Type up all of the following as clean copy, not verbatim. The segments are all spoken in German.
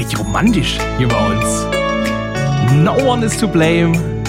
richtig romantisch hier bei uns. No One Is To Blame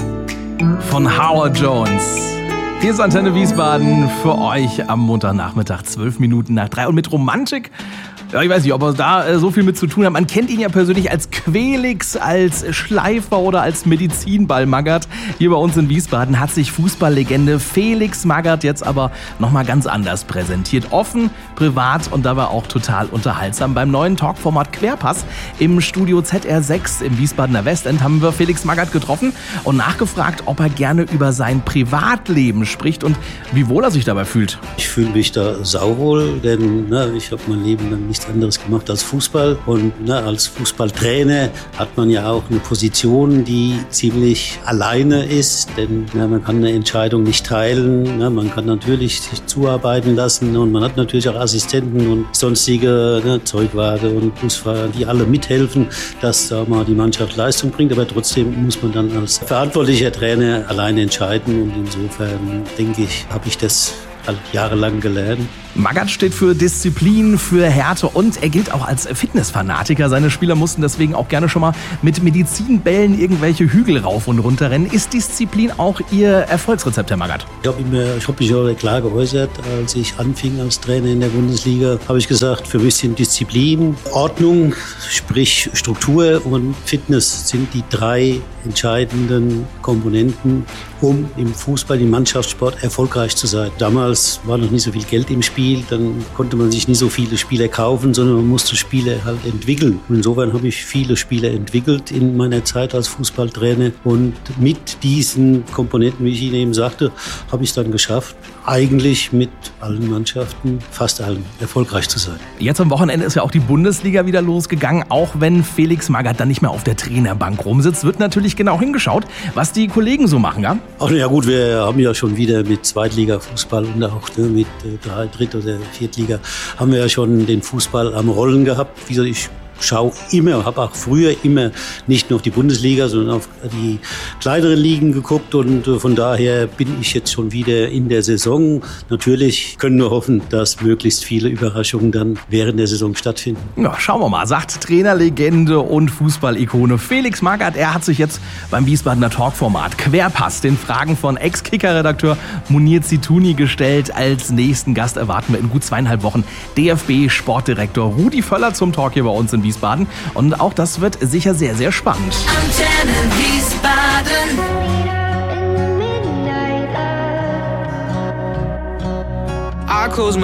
von Howard Jones. Hier ist Antenne Wiesbaden für euch am Montagnachmittag, 12 Minuten nach 3. Und mit Romantik, ja, ich weiß nicht, ob er da so viel mit zu tun hat. Man kennt ihn ja persönlich als Quelix, als Schleifer oder als Medizinball-Magath. Hier bei uns in Wiesbaden hat sich Fußballlegende Felix Magath jetzt aber nochmal ganz anders präsentiert. Offen, privat und dabei auch total unterhaltsam. Beim neuen Talkformat Querpass im Studio ZR6 im Wiesbadener Westend haben wir Felix Magath getroffen und nachgefragt, ob er gerne über sein Privatleben spricht und wie wohl er sich dabei fühlt. Ich fühle mich da sauwohl, denn ich habe mein Leben lang nichts anderes gemacht als Fußball. Und als Fußballtrainer hat man ja auch eine Position, die ziemlich alleine ist, denn man kann eine Entscheidung nicht teilen. Man kann natürlich sich zuarbeiten lassen und man hat natürlich auch Assistenten und sonstige Zeugwarte und Busfahrer, die alle mithelfen, dass da mal die Mannschaft Leistung bringt. Aber trotzdem muss man dann als verantwortlicher Trainer alleine entscheiden. Und insofern denke ich, habe ich das halt jahrelang gelernt. Magath steht für Disziplin, für Härte und er gilt auch als Fitnessfanatiker. Seine Spieler mussten deswegen auch gerne schon mal mit Medizinbällen irgendwelche Hügel rauf und runter rennen. Ist Disziplin auch Ihr Erfolgsrezept, Herr Magath? Ich habe mich auch klar geäußert, als ich anfing als Trainer in der Bundesliga, habe ich gesagt, für mich sind Disziplin, Ordnung, sprich Struktur und Fitness sind die 3 entscheidenden Komponenten, um im Fußball, im Mannschaftssport erfolgreich zu sein. Damals war noch nicht so viel Geld im Spiel, dann konnte man sich nicht so viele Spieler kaufen, sondern man musste Spieler halt entwickeln. Und insofern habe ich viele Spieler entwickelt in meiner Zeit als Fußballtrainer und mit diesen Komponenten, wie ich Ihnen eben sagte, habe ich es dann geschafft, eigentlich mit allen Mannschaften, fast allen, erfolgreich zu sein. Jetzt am Wochenende ist ja auch die Bundesliga wieder losgegangen, auch wenn Felix Magath dann nicht mehr auf der Trainerbank rumsitzt, wird natürlich genau hingeschaut, was die Kollegen so machen, ja? Ach ja gut, wir haben ja schon wieder mit Zweitliga-Fußball und auch mit Dritt- oder Viertliga haben wir ja schon den Fußball am Rollen gehabt. Wie gesagt, ich schaue immer, habe auch früher immer nicht nur auf die Bundesliga, sondern auf die kleineren Ligen geguckt und von daher bin ich jetzt schon wieder in der Saison. Natürlich können wir hoffen, dass möglichst viele Überraschungen dann während der Saison stattfinden. Ja, schauen wir mal, sagt Trainerlegende und Fußballikone Felix Magath. Er hat sich jetzt beim Wiesbadener Talkformat Querpass den Fragen von Ex-Kicker-Redakteur Munir Zitouni gestellt. Als nächsten Gast erwarten wir in gut 2,5 Wochen DFB-Sportdirektor Rudi Völler zum Talk hier bei uns in Wiesbaden. Und auch das wird sicher sehr, sehr spannend. Antenne Wiesbaden. I close my